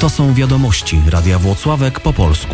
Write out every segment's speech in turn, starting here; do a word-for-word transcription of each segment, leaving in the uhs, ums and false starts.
To są wiadomości Radia Włocławek po polsku.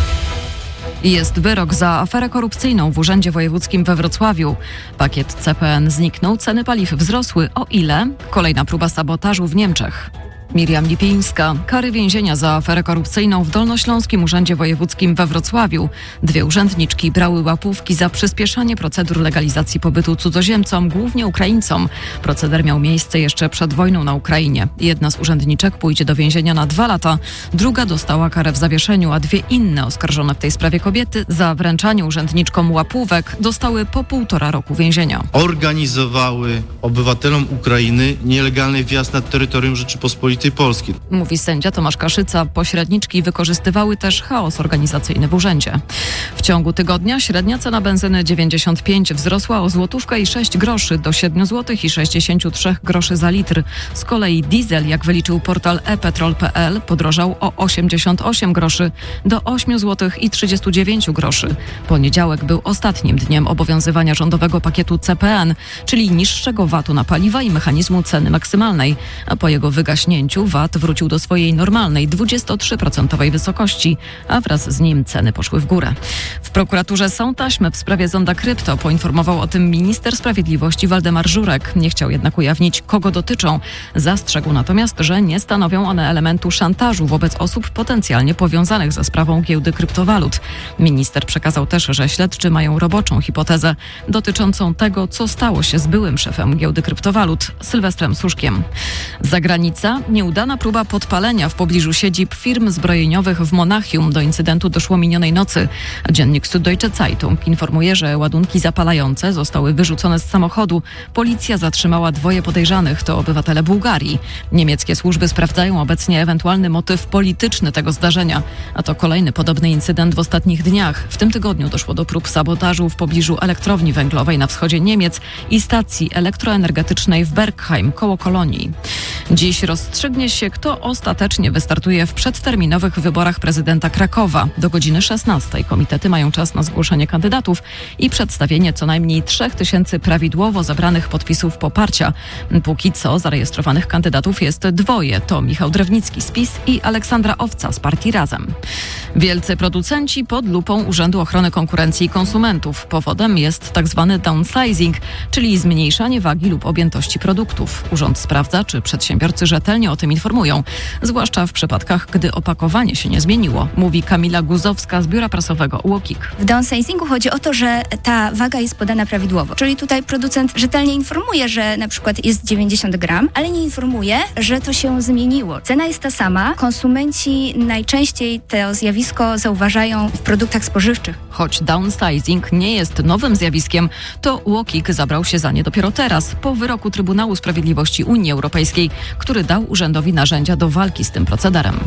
Jest wyrok za aferę korupcyjną w Urzędzie Wojewódzkim we Wrocławiu. Pakiet C P N zniknął, ceny paliw wzrosły. O ile? Kolejna próba sabotażu w Niemczech. Miriam Lipińska. Kary więzienia za aferę korupcyjną w Dolnośląskim Urzędzie Wojewódzkim we Wrocławiu. Dwie urzędniczki brały łapówki za przyspieszanie procedur legalizacji pobytu cudzoziemcom, głównie Ukraińcom. Proceder miał miejsce jeszcze przed wojną na Ukrainie. Jedna z urzędniczek pójdzie do więzienia na dwa lata, druga dostała karę w zawieszeniu, a dwie inne oskarżone w tej sprawie kobiety za wręczanie urzędniczkom łapówek dostały po półtora roku więzienia. Organizowały obywatelom Ukrainy nielegalny wjazd na terytorium Rzeczypospolitej Polski. Mówi sędzia Tomasz Kaszyca. Pośredniczki wykorzystywały też chaos organizacyjny w urzędzie. W ciągu tygodnia średnia cena benzyny dziewięćdziesiąt pięć wzrosła o złotówkę i sześć groszy do siedem złotych i sześćdziesiąt trzy groszy za litr. Z kolei diesel, jak wyliczył portal e petrol kropka p l, podrożał o osiemdziesiąt osiem groszy do osiem złotych i trzydzieści dziewięć groszy. Poniedziałek był ostatnim dniem obowiązywania rządowego pakietu C P N, czyli niższego V A T-u na paliwa i mechanizmu ceny maksymalnej, a po jego wygaśnięciu V A T wrócił do swojej normalnej dwudziestotrzyprocentowej wysokości, a wraz z nim ceny poszły w górę. W prokuraturze są taśmy w sprawie zonda krypto. Poinformował o tym minister sprawiedliwości Waldemar Żurek. Nie chciał jednak ujawnić, kogo dotyczą. Zastrzegł natomiast, że nie stanowią one elementu szantażu wobec osób potencjalnie powiązanych ze sprawą giełdy kryptowalut. Minister przekazał też, że śledczy mają roboczą hipotezę dotyczącą tego, co stało się z byłym szefem giełdy kryptowalut, Sylwestrem Suszkiem. Zagranica. Nieudana próba podpalenia w pobliżu siedzib firm zbrojeniowych w Monachium. Do incydentu doszło minionej nocy. Dziennik Süddeutsche Zeitung informuje, że ładunki zapalające zostały wyrzucone z samochodu. Policja zatrzymała dwoje podejrzanych, to obywatele Bułgarii. Niemieckie służby sprawdzają obecnie ewentualny motyw polityczny tego zdarzenia. A to kolejny podobny incydent w ostatnich dniach. W tym tygodniu doszło do prób sabotażu w pobliżu elektrowni węglowej na wschodzie Niemiec i stacji elektroenergetycznej w Bergheim koło Kolonii. Dziś rozstrzygnie się, kto ostatecznie wystartuje w przedterminowych wyborach prezydenta Krakowa. Do godziny szesnastej komitety mają czas na zgłoszenie kandydatów i przedstawienie co najmniej trzech tysięcy prawidłowo zebranych podpisów poparcia. Póki co zarejestrowanych kandydatów jest dwoje. To Michał Drewnicki z PiS i Aleksandra Owca z partii Razem. Wielcy producenci pod lupą Urzędu Ochrony Konkurencji i Konsumentów. Powodem jest tzw. downsizing, czyli zmniejszanie wagi lub objętości produktów. Urząd sprawdza, czy przedsiębiorcy rzetelnie o tym informują, zwłaszcza w przypadkach, gdy opakowanie się nie zmieniło, mówi Kamila Guzowska z biura prasowego UOKiK. W downsizingu chodzi o to, że ta waga jest podana prawidłowo, czyli tutaj producent rzetelnie informuje, że na przykład jest dziewięćdziesiąt gram, ale nie informuje, że to się zmieniło. Cena jest ta sama, konsumenci najczęściej to zjawisko zauważają w produktach spożywczych. Choć downsizing nie jest nowym zjawiskiem, to UOKiK zabrał się za nie dopiero teraz, po wyroku Trybunału Sprawiedliwości Unii Europejskiej, który dał urzędowi narzędzia do walki z tym procederem.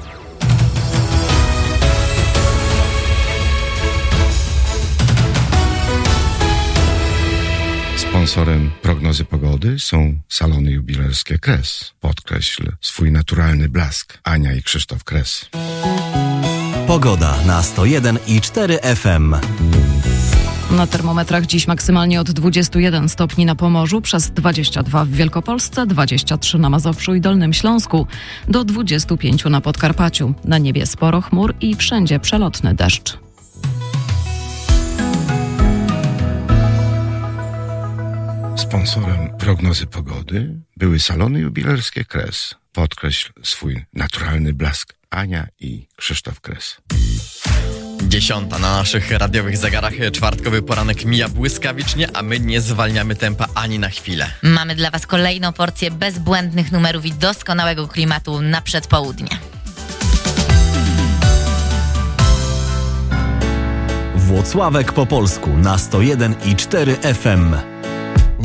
Sponsorem prognozy pogody są salony jubilerskie Kres. Podkreśl swój naturalny blask. Ania i Krzysztof Kres. Pogoda na sto jeden i cztery F M. Na termometrach dziś maksymalnie od dwudziestu jeden stopni na Pomorzu, przez dwadzieścia dwa w Wielkopolsce, dwadzieścia trzy na Mazowszu i Dolnym Śląsku, do dwudziestu pięciu na Podkarpaciu. Na niebie sporo chmur i wszędzie przelotny deszcz. Sponsorem prognozy pogody były salony jubilerskie Kres. Podkreśl swój naturalny blask. Ania i Krzysztof Kres. Dziesiąta na naszych radiowych zegarach. Czwartkowy poranek mija błyskawicznie, a my nie zwalniamy tempa ani na chwilę. Mamy dla Was kolejną porcję bezbłędnych numerów i doskonałego klimatu na przedpołudnie. Włocławek po polsku na sto jeden i cztery F M.